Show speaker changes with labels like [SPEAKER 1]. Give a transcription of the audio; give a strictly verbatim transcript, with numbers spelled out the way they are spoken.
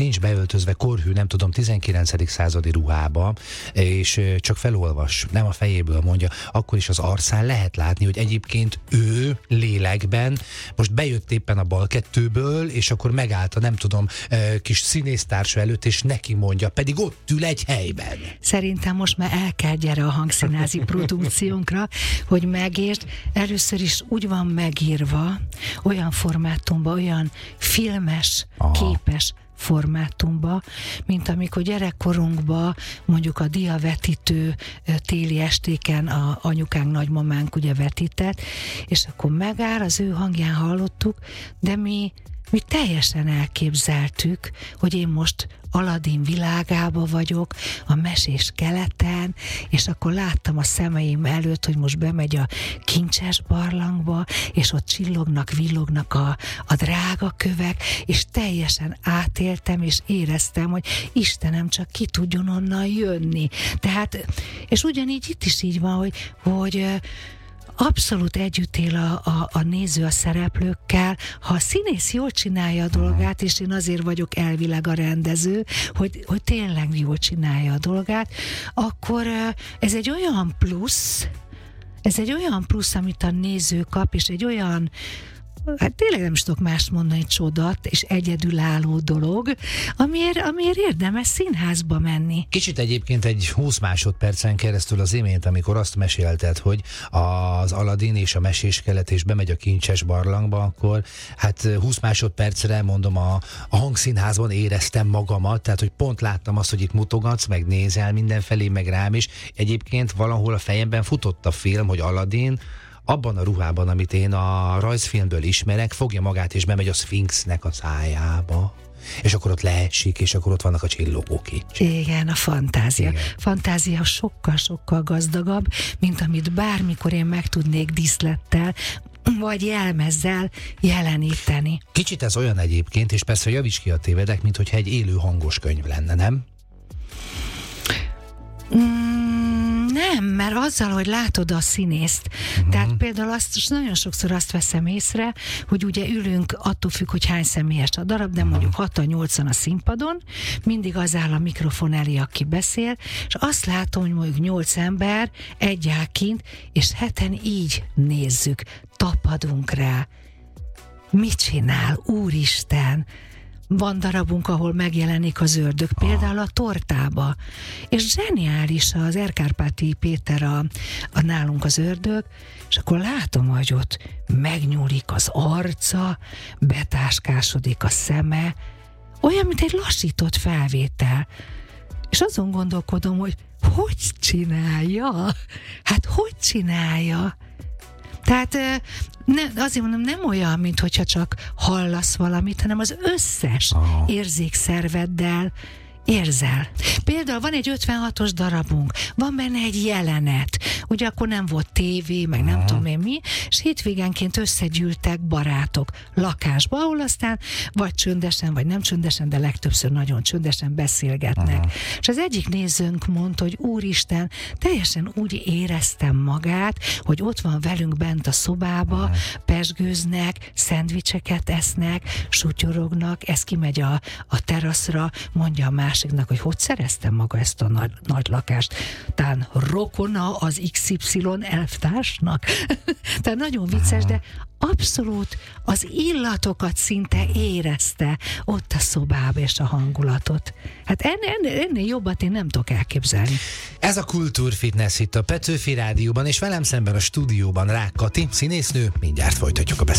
[SPEAKER 1] nincs beöltözve korhű, nem tudom, tizenkilencedik századi ruhába, és csak felolvas, nem a fejéből mondja, akkor is az arcán lehet látni, hogy egyébként ő lélekben most bejött éppen a bal kettőből, és akkor megállt a nem tudom, kis színésztársa előtt, és neki mondja, pedig ott ül egy helyben.
[SPEAKER 2] Szerintem most már el kell gyere a hangszínázi produkciónkra, hogy megértsd, először is úgy van megírva, olyan formátumban, olyan filmes, Aha. képes formátumba, mint amikor gyerekkorunkban mondjuk a diavetítő téli estéken a anyukánk, nagymamánk ugye vetített, és akkor megáll, az ő hangján hallottuk, de mi Mi teljesen elképzeltük, hogy én most Aladin világába vagyok, a mesés keleten, és akkor láttam a szemeim előtt, hogy most bemegy a kincses barlangba, és ott csillognak, villognak a, a drága kövek, és teljesen átéltem, és éreztem, hogy Istenem, csak ki tudjon onnan jönni. Tehát, és ugyanígy itt is így van, hogy, hogy abszolút együtt él a, a, a néző a szereplőkkel. Ha a színész jól csinálja a dolgát, és én azért vagyok elvileg a rendező, hogy, hogy tényleg jól csinálja a dolgát, akkor ez egy olyan plusz, ez egy olyan plusz, amit a néző kap, és egy olyan, hát tényleg nem is tudok mást mondani, csodat és egyedülálló dolog, amiért, amiért érdemes színházba menni.
[SPEAKER 1] Kicsit egyébként egy húsz másodpercen keresztül az imént, amikor azt mesélted, hogy az Aladin és a mesés kelet és bemegy a kincses barlangba, akkor hát húsz másodpercre mondom a, a hangszínházban éreztem magamat, tehát hogy pont láttam azt, hogy itt mutogatsz, meg nézel mindenfelé, meg rám is. Egyébként valahol a fejemben futott a film, hogy Aladin abban a ruhában, amit én a rajzfilmből ismerek, fogja magát és bemegy a Szfinxnek a szájába, és akkor ott leesik, és akkor ott vannak a csillogók.
[SPEAKER 2] Igen, a fantázia. Igen. Fantázia sokkal-sokkal gazdagabb, mint amit bármikor én meg tudnék díszlettel, vagy jelmezzel jeleníteni.
[SPEAKER 1] Kicsit ez olyan egyébként, és persze javíts ki a tévedek, mint hogyha egy élő hangos könyv lenne, nem?
[SPEAKER 2] Mm. Nem, mert azzal, hogy látod a színészt, uh-huh. tehát például azt, nagyon sokszor azt veszem észre, hogy ugye ülünk, attól függ, hogy hány személyes a darab, de uh-huh. mondjuk hatan-nyolcan a színpadon, mindig az áll a mikrofon elé, aki beszél, és azt látom, hogy mondjuk nyolc ember, egy áll kint, és heten így nézzük, tapadunk rá. Mit csinál, Úristen? Van darabunk, ahol megjelenik az ördög, például a Tortába. És zseniális az Erkárpáti Péter a, a nálunk az ördög, és akkor látom, hogy ott megnyúlik az arca, betáskásodik a szeme, olyan, mint egy lassított felvétel. És azon gondolkodom, hogy hogy csinálja? Hát hogy csinálja? Tehát ne, azért mondom, nem olyan, mint hogyha csak hallasz valamit, hanem az összes oh. érzékszerveddel érzel. Például van egy ötvenhatos darabunk, van benne egy jelenet, ugye akkor nem volt tévé, meg nem uh-huh. tudom én mi, és hétvégenként összegyűltek barátok lakásba, ahol aztán vagy csöndesen, vagy nem csöndesen, de legtöbbször nagyon csöndesen beszélgetnek. Uh-huh. És az egyik nézőnk mondta, hogy Úristen, teljesen úgy éreztem magát, hogy ott van velünk bent a szobába, uh-huh. pezsgőznek, szendvicseket esznek, sutyorognak, ez kimegy a, a teraszra, mondja a másiknak, hogy hogy szereztem maga ezt a nagy, nagy lakást. Tán rokona az iksz ipszilon elvtársnak. Tehát nagyon vicces, de abszolút az illatokat szinte érezte ott a szobába és a hangulatot. Hát ennél, ennél jobbat én nem tudok elképzelni.
[SPEAKER 1] Ez a Kultúrfitness itt a Petőfi Rádióban, és velem szemben a stúdióban Rák Kati, színésznő. Mindjárt folytatjuk a beszélgetést.